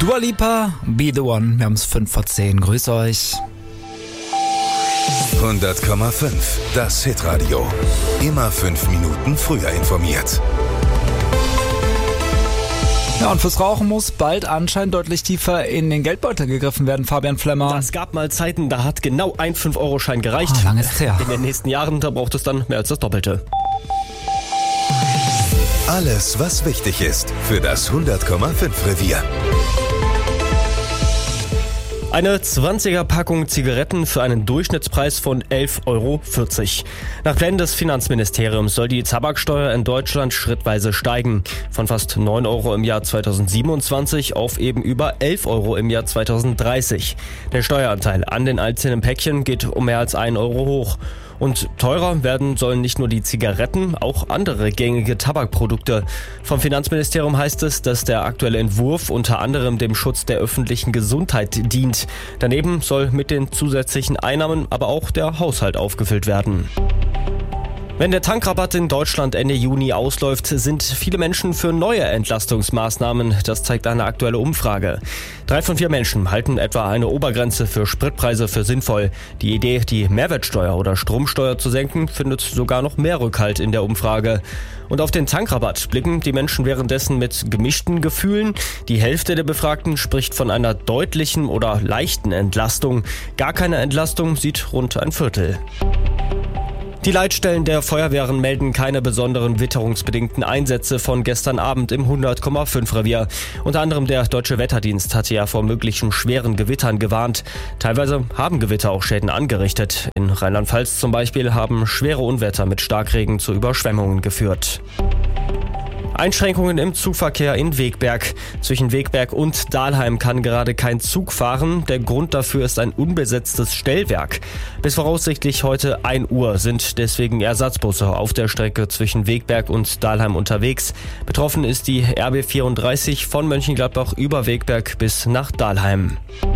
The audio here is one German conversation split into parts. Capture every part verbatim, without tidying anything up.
Dua Lipa, Be The One. Wir haben es fünf vor zehn. Grüß euch. hundert Komma fünf, das Hitradio. Immer fünf Minuten früher informiert. Ja, und fürs Rauchen muss bald anscheinend deutlich tiefer in den Geldbeutel gegriffen werden, Fabian Flemmer. Es gab mal Zeiten, da hat genau ein fünf Euro Schein gereicht. Oh, lang ist's her. In den nächsten Jahren, da braucht es dann mehr als das Doppelte. Alles, was wichtig ist für das hundert Komma fünf Revier. Eine zwanziger Packung Zigaretten für einen Durchschnittspreis von elf Euro vierzig. Nach Plänen des Finanzministeriums soll die Tabaksteuer in Deutschland schrittweise steigen. Von fast neun Euro im Jahr zweitausendsiebenundzwanzig auf eben über elf Euro im Jahr zweitausenddreißig. Der Steueranteil an den einzelnen Päckchen geht um mehr als einen Euro hoch. Und teurer werden sollen nicht nur die Zigaretten, auch andere gängige Tabakprodukte. Vom Finanzministerium heißt es, dass der aktuelle Entwurf unter anderem dem Schutz der öffentlichen Gesundheit dient. Daneben soll mit den zusätzlichen Einnahmen aber auch der Haushalt aufgefüllt werden. Wenn der Tankrabatt in Deutschland Ende Juni ausläuft, sind viele Menschen für neue Entlastungsmaßnahmen. Das zeigt eine aktuelle Umfrage. Drei von vier Menschen halten etwa eine Obergrenze für Spritpreise für sinnvoll. Die Idee, die Mehrwertsteuer oder Stromsteuer zu senken, findet sogar noch mehr Rückhalt in der Umfrage. Und auf den Tankrabatt blicken die Menschen währenddessen mit gemischten Gefühlen. Die Hälfte der Befragten spricht von einer deutlichen oder leichten Entlastung. Gar keine Entlastung sieht rund ein Viertel. Die Leitstellen der Feuerwehren melden keine besonderen witterungsbedingten Einsätze von gestern Abend im hundert Komma fünf Revier. Unter anderem der Deutsche Wetterdienst hatte ja vor möglichen schweren Gewittern gewarnt. Teilweise haben Gewitter auch Schäden angerichtet. In Rheinland-Pfalz zum Beispiel haben schwere Unwetter mit Starkregen zu Überschwemmungen geführt. Einschränkungen im Zugverkehr in Wegberg. Zwischen Wegberg und Dahlheim kann gerade kein Zug fahren. Der Grund dafür ist ein unbesetztes Stellwerk. Bis voraussichtlich heute ein Uhr sind deswegen Ersatzbusse auf der Strecke zwischen Wegberg und Dahlheim unterwegs. Betroffen ist die R B vierunddreißig von Mönchengladbach über Wegberg bis nach Dahlheim.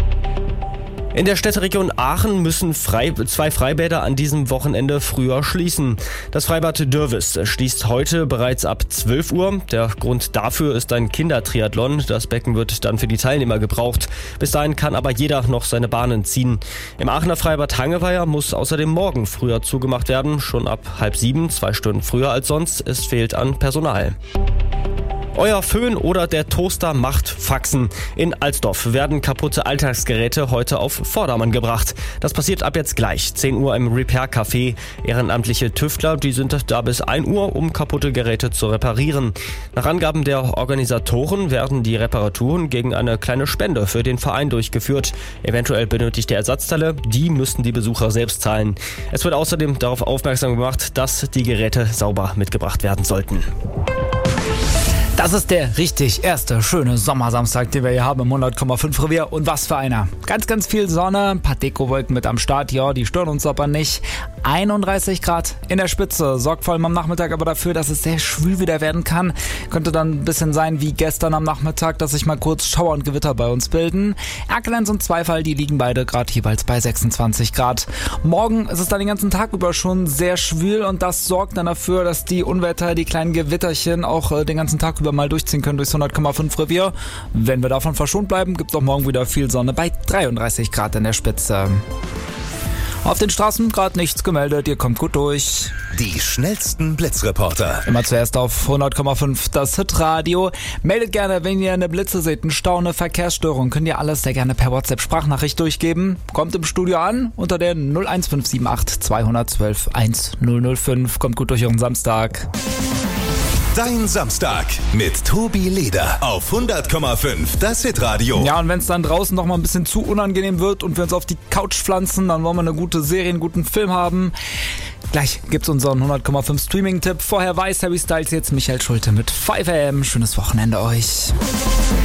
In der Städteregion Aachen müssen frei, zwei Freibäder an diesem Wochenende früher schließen. Das Freibad Dürwes schließt heute bereits ab zwölf Uhr. Der Grund dafür ist ein Kindertriathlon. Das Becken wird dann für die Teilnehmer gebraucht. Bis dahin kann aber jeder noch seine Bahnen ziehen. Im Aachener Freibad Hangeweiher muss außerdem morgen früher zugemacht werden. Schon ab halb sieben, zwei Stunden früher als sonst. Es fehlt an Personal. Euer Föhn oder der Toaster macht Faxen. In Alsdorf werden kaputte Alltagsgeräte heute auf Vordermann gebracht. Das passiert ab jetzt gleich, zehn Uhr im Repair-Café. Ehrenamtliche Tüftler, die sind da bis ein Uhr, um kaputte Geräte zu reparieren. Nach Angaben der Organisatoren werden die Reparaturen gegen eine kleine Spende für den Verein durchgeführt. Eventuell benötigte Ersatzteile, die müssten die Besucher selbst zahlen. Es wird außerdem darauf aufmerksam gemacht, dass die Geräte sauber mitgebracht werden sollten. Das ist der richtig erste schöne Sommersamstag, den wir hier haben im hundert Komma fünf Revier. Und was für einer. Ganz, ganz viel Sonne, ein paar Dekowolken mit am Start. Ja, die stören uns aber nicht. einunddreißig Grad in der Spitze. Sorgt vor allem am Nachmittag aber dafür, dass es sehr schwül wieder werden kann. Könnte dann ein bisschen sein wie gestern am Nachmittag, dass sich mal kurz Schauer und Gewitter bei uns bilden. Erkelenz und Zweifall, die liegen beide gerade jeweils bei sechsundzwanzig Grad. Morgen ist es dann den ganzen Tag über schon sehr schwül und das sorgt dann dafür, dass die Unwetter, die kleinen Gewitterchen auch äh, den ganzen Tag über mal durchziehen können durchs hundert Komma fünf Revier. Wenn wir davon verschont bleiben, gibt es auch morgen wieder viel Sonne bei dreiunddreißig Grad in der Spitze. Auf den Straßen gerade nichts gemeldet, ihr kommt gut durch. Die schnellsten Blitzreporter. Immer zuerst auf hundert Komma fünf das Hitradio. Meldet gerne, wenn ihr eine Blitze seht, einen Stau, eine Verkehrsstörung. Könnt ihr alles sehr gerne per WhatsApp-Sprachnachricht durchgeben. Kommt im Studio an unter der null eins fünf sieben acht zwei eins zwei eins null null fünf. Kommt gut durch euren Samstag. Dein Samstag mit Tobi Leder auf hundert Komma fünf, das Hitradio. Ja, und wenn es dann draußen noch mal ein bisschen zu unangenehm wird und wir uns auf die Couch pflanzen, dann wollen wir eine gute Serie, einen guten Film haben. Gleich gibt's unseren hundert Komma fünf Streaming-Tipp. Vorher weiß Harry Styles, jetzt Michael Schulte mit fünf a m. Schönes Wochenende euch.